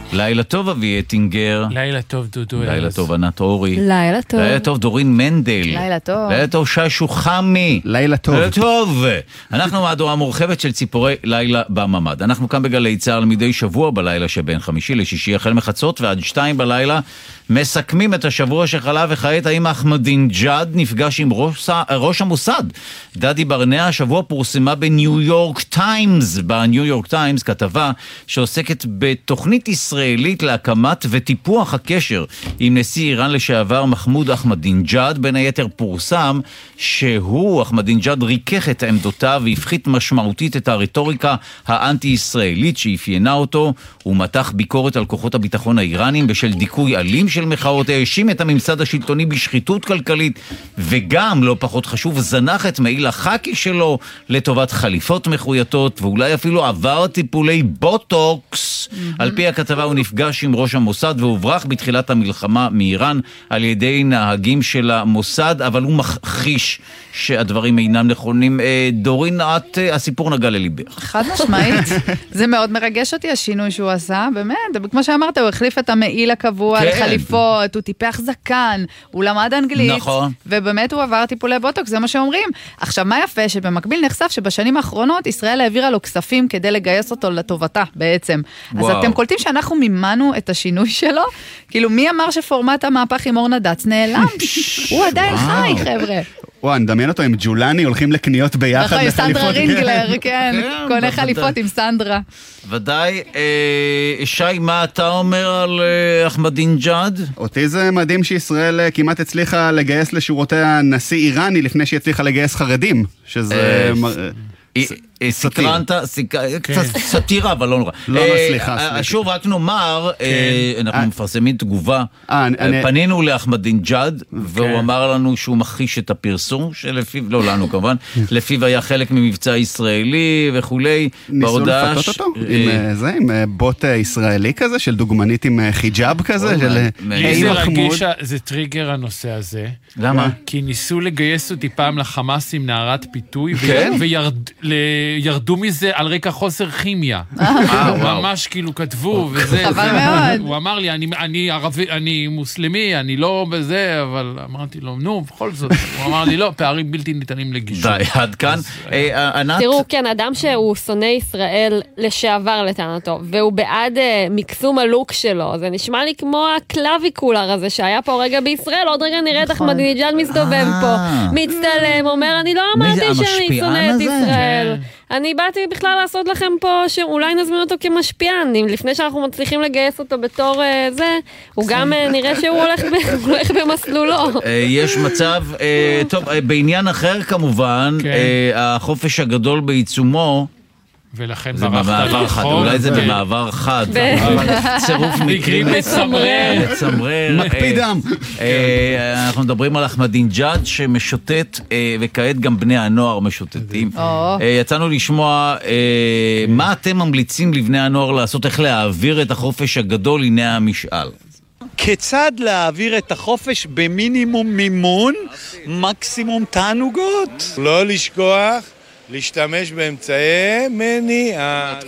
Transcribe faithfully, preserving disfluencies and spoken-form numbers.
לילה טוב אבי אטינגר. לילה טוב דודו. לילה טוב ענת אורי. לילה טוב. לילה טוב דורין מנדל. לילה טוב. לילה טוב שי שוחמי. לילה טוב. לילה טוב. אנחנו מהדורה מורחבת של ציפורי לילה בממד. אנחנו כאן בגלי צהר מדי שבוע בלילה שבין חמישי לשישי החל מחצות ועד שתיים בלילה מסכמים את השבוע שחלה, וכעת האם אחמדינג'אד נפגש עם ראש, ראש המוסד דדי ברנע. השבוע פורסמה בניו יורק טיימס, בניו יורק טיימס כתבה שעוסקת בתוכנית ישראלית להקמת וטיפוח הקשר עם נשיא איראן לשעבר מחמוד אחמדינג'אד. בין היתר פורסם שהוא, אחמדינג'אד, ריכך את עמדותיו והפחית משמעותית את הרטוריקה האנטי-ישראלית שאפיינה אותו. הוא מתח ביקורת על כוחות הביטחון האיראנים בשל דיכוי אלים של מחאות, האשים את הממסד השלטוני בשחיתות כלכלית, וגם, לא פחות חשוב, זנח את מעיל החקי שלו לטובת חליפות מחויטות, ואולי אפילו עבר טיפולי בוטוקס. Mm-hmm. על פי הכתבה הוא נפגש עם ראש המוסד והוברח בתחילת המלחמה מאיראן על ידי נהגים של המוסד, אבל הוא מכחיש שהדברים אינם נכונים. דורין, את, הסיפור נגע לליבך. חד משמעית. זה מאוד מרגש אותי, השינוי שהוא עשה, באמת. כמו שאמרת, הוא החליף את המעיל הקבוע, כן. לחליפות, הוא טיפח זקן, הוא למד אנגלית, נכון. ובאמת הוא עבר טיפולי בוטוקס, זה מה שאומרים. עכשיו, מה יפה? שבמקביל נחשף שבשנים האחרונות ישראל העבירה לו כספים כדי לגייס אותו לטובתה בעצם. וואו. אז אתם קולטים שאנחנו מימנו את השינוי שלו? כאילו, מי אמר שפורמט המהפך עם אורנה דץ נעלם? הוא עדיין חי, חבר'ה. וואו, אני מדמיין אותו עם ג'ולני, הולכים לקניות ביחד. נכון, עם סנדרה רינגלר, כן. קונה חליפות עם סנדרה. ודאי. שי, מה אתה אומר על אחמדינג'אד? אותי זה מדהים שישראל כמעט הצליחה לגייס לשורותיה נשיא איראני לפני שהיא הצליחה לגייס חרדים, שזה... סקרנת, סתירה, אבל לא נורא. לא, סליחה. שוב, רק נאמר, אנחנו מפרסמים תגובה, פנינו לאחמדינג'אד, והוא אמר לנו שהוא מכחיש את הפרסום, שלפיו, לא לנו כמובן, לפיו היה חלק ממבצע ישראלי וכולי. ניסו לפתות אותו? עם זה, עם בוט ישראלי כזה, של דוגמנית עם חיג'אב כזה, של איזה רגיש, זה טריגר הנושא הזה. למה? כי ניסו לגייס אותי פעם לחמאס עם נערת פיתוי, וירד... ירדו מזה על רקע חוסר כימיה. ממש כאילו כתבו וזה. חבל מאוד. הוא אמר לי, אני ערבי, אני מוסלמי, אני לא בזה, אבל אמרתי לו, נו, בכל זאת. הוא אמר לי, לא, פערים בלתי ניתנים לגישור. די, עד כאן. ענת? תראו, כן, אדם שהוא שונא ישראל לשעבר לטענתו, והוא בעד מקסום הלוק שלו, זה נשמע לי כמו הקלאביקולר הזה שהיה פה רגע בישראל, עוד רגע נראה את אחמדינג'אד מסתובב פה, מצטלם, אומר, אני לא אמרתי שאני שונא את ישראל. אני באתי בכלל לעשות לכם פה שאולי נזמין אותו כמשפיען, לפני שאנחנו מצליחים לגייס אותו בתור זה, הוא גם נראה שהוא הולך במסלולו. יש מצב, טוב, בעניין אחר כמובן, החופש הגדול בעיצומו, ולכן זה במעבר חד, אולי זה במעבר חד, צירוף מקרים מצמרר, מצמרר, מקפיא דם. אנחנו מדברים על אחמדינג'אד שמשוטט, וכעת גם בני הנוער משוטטים. יצאנו לשמוע מה אתם ממליצים לבני הנוער לעשות, איך להעביר את החופש הגדול, הנה המשאל. כיצד להעביר את החופש במינימום מימון, מקסימום תענוגות? לא לשכוח להשתמש באמצעי מניעה.